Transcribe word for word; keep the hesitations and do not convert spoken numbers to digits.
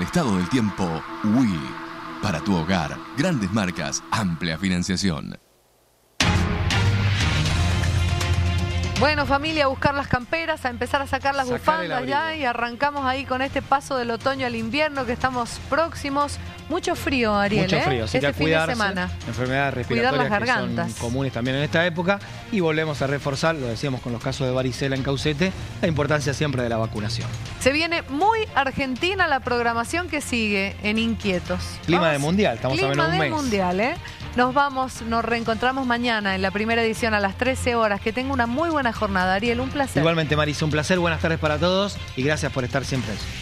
al estado del tiempo, Wii. Para tu hogar, grandes marcas, amplia financiación. Bueno, familia, a buscar las camperas, a empezar a sacar las Sacar bufandas ya y arrancamos ahí con este paso del otoño al invierno que estamos próximos. Mucho frío, Ariel, Mucho frío, ¿eh? así que este a fin de cuidarse. semana. Enfermedades Cuidar las respiratorias que gargantas. son comunes también en esta época. Y volvemos a reforzar, lo decíamos con los casos de varicela en Caucete, la importancia siempre de la vacunación. Se viene muy argentina la programación que sigue en Inquietos. Clima Vamos, de mundial, estamos a menos de un Clima mes. de mundial, ¿eh? Nos vamos, nos reencontramos mañana en la primera edición a las trece horas. Que tenga una muy buena jornada, Ariel, un placer. Igualmente, Marisa, un placer, buenas tardes para todos y gracias por estar siempre.